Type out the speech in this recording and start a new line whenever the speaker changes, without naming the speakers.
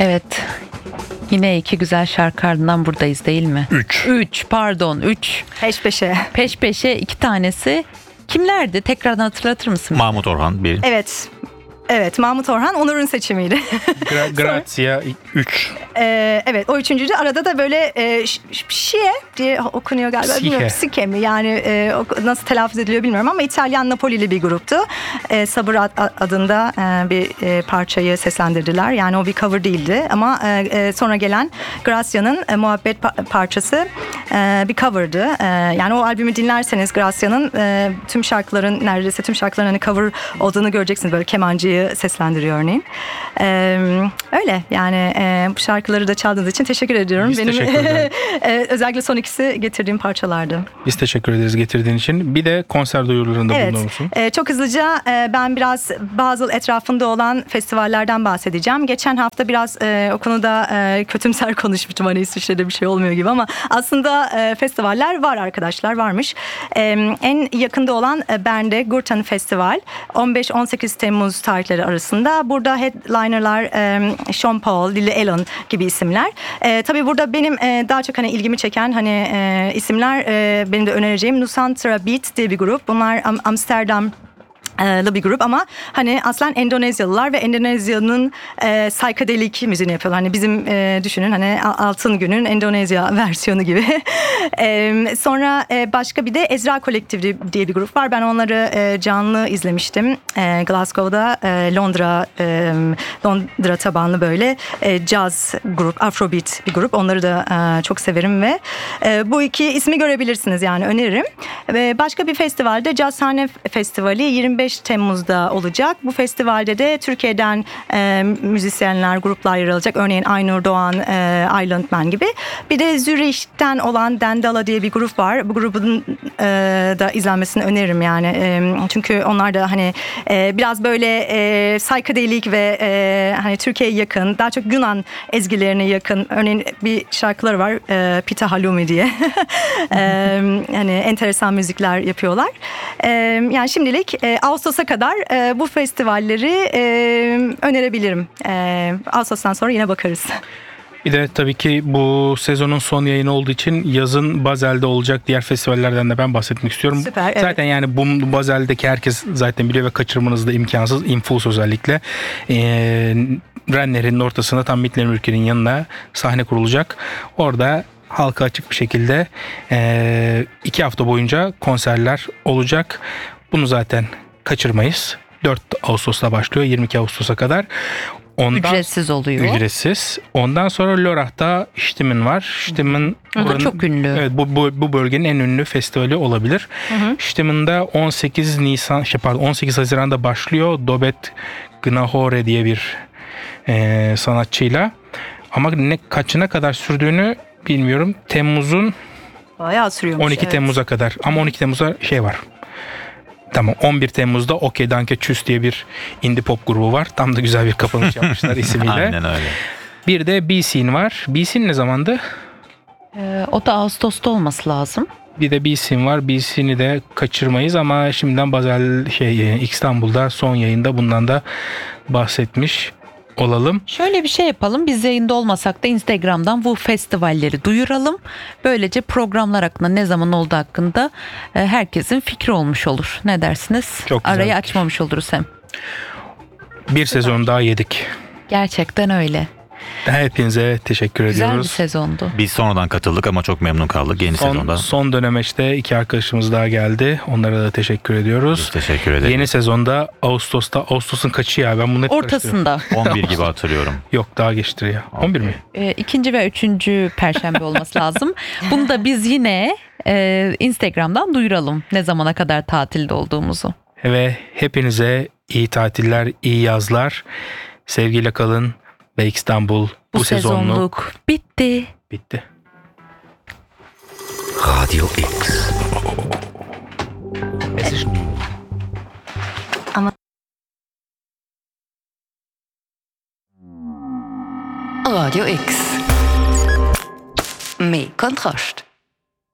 Evet. Yine iki güzel şarkı ardından buradayız değil mi? 3 pardon 3.
Peş peşe.
Peş peşe 2 tanesi. Kimlerdi? Tekrardan hatırlatır mısın?
Mahmut Orhan 1.
Evet, Mahmut Orhan Onur'un seçimiydi.
Grazia 3.
Evet, o üçüncüydü. Arada da böyle Şie diye okunuyor galiba. Bilmiyorum, Sike mi? Yani nasıl telaffuz ediliyor bilmiyorum ama İtalyan Napoli'li bir gruptu. Sabır adında bir parçayı seslendirdiler. Yani o bir cover değildi ama sonra gelen Grazia'nın Muhabbet parçası bir cover'dı. Yani o albümü dinlerseniz Grazia'nın tüm şarkıların, neredeyse tüm şarkıların hani cover olduğunu göreceksiniz. Böyle kemancıyı seslendiriyor örneğin. Öyle yani bu şarkıları da çaldığınız için teşekkür ediyorum.
Biz
Benim
teşekkür ederim.
özellikle son ikisi getirdiğim parçalardı.
Biz teşekkür ederiz getirdiğin için. Bir de konser duyurularında bulunur musun?
Çok hızlıca ben biraz Basel etrafında olan festivallerden bahsedeceğim. Geçen hafta biraz o konuda kötümser konuşmuştum. Hani İsviçre'de bir şey olmuyor gibi ama aslında festivaller var arkadaşlar, varmış. En yakında olan Bern'de Gurten Festival 15-18 Temmuz tarihleri arasında. Burada headlinerlar Sean Paul, Lily Allen gibi isimler. Tabii burada benim daha çok hani ilgimi çeken hani isimler benim de önereceğim Nusantara Beat diye bir grup. Bunlar Amsterdam bir grup ama hani aslen Endonezyalılar ve Endonezya'nın psychedelic müziğini yapıyorlar. Hani bizim düşünün hani Altın Gün'ün Endonezya versiyonu gibi. Sonra başka bir de Ezra Collective diye bir grup var. Ben onları canlı izlemiştim. Glasgow'da Londra tabanlı böyle caz grup, Afrobeat bir grup. Onları da çok severim ve bu iki ismi görebilirsiniz yani öneririm. Başka bir festivalde Cazhane Festivali 25 Temmuz'da olacak. Bu festivalde de Türkiye'den müzisyenler, gruplar yer alacak. Örneğin Aynur Doğan, Island Man gibi. Bir de Zürih'ten olan Dendala diye bir grup var. Bu grubun da izlenmesini öneririm yani. Çünkü onlar da hani biraz böyle psychedelic ve hani Türkiye'ye yakın, daha çok Yunan ezgilerine yakın. Örneğin bir şarkıları var. Pita Halumi diye. Hani enteresan müzikler yapıyorlar. Yani şimdilik Ağustos'a kadar bu festivalleri önerebilirim. Ağustos'tan sonra yine bakarız.
Bir de tabii ki bu sezonun son yayını olduğu için yazın Basel'de olacak diğer festivallerden de ben bahsetmek istiyorum.
Süper, evet.
Zaten yani bu Basel'deki herkes zaten biliyor ve kaçırmanız da imkansız. Infus özellikle. Renner'in ortasında tam Mittelmürker'in yanına sahne kurulacak. Orada halka açık bir şekilde 2 hafta boyunca konserler olacak. Bunu zaten kaçırmayız. 4 Ağustos'ta başlıyor 22 Ağustos'a kadar.
Ücretsiz oluyor.
Ücretsiz. Ondan sonra Lörrach'ta Stimmen var. Stimmen
o da çok ünlü.
Evet, bu bölgenin en ünlü festivali olabilir. Stimmen'da 18 Haziran'da başlıyor. Dobet Gnahore diye bir sanatçıyla. Ama kaçına kadar sürdüğünü bilmiyorum. Temmuz'un
Bayağı sürüyormuş.
12
evet.
Temmuz'a kadar. Ama 12 Temmuz'da şey var. Tamam, 11 Temmuz'da Okay Danke Tschüss diye bir indie pop grubu var. Tam da güzel bir kapanış yapmışlar ismiyle.
Aynen öyle.
Bir de B-Scene var. B-Scene ne zamandı?
O da Ağustos'ta olması lazım.
Bir de B-Scene var. B-Scene'i de kaçırmayız ama şimdiden Basel İstanbul'da son yayında bundan da bahsetmiş olalım.
Şöyle bir şey yapalım. Biz yayında olmasak da Instagram'dan bu festivalleri duyuralım. Böylece programlar hakkında ne zaman olduğu hakkında herkesin fikri olmuş olur. Ne dersiniz?
Çok güzel
Arayı
fikir.
açmamış oluruz hem.
Bir sezon daha yedik.
Gerçekten öyle.
Hepinize teşekkür
Güzel
ediyoruz.
bir sezondu.
Biz sonradan katıldık ama çok memnun kaldık yeni sezonda.
Son dönemeçte 2 arkadaşımız daha geldi. Onlara da teşekkür ediyoruz.
Biz teşekkür ederiz.
Yeni sezonda Ağustos'un kaçı ya? Ben bunu hep karıştırıyorum.
Ortasında.
11 gibi hatırlıyorum.
Yok, daha geçtir ya. 11 mi?
İkinci ve üçüncü Perşembe olması lazım. Bunu da biz yine Instagram'dan duyuralım. Ne zamana kadar tatilde olduğumuzu.
Ve hepinize iyi tatiller, iyi yazlar. Sevgiyle kalın ve İstanbul bu sezonluk
bitti.
bitti.
Radio X.
Radio X. Mehr Kontrast.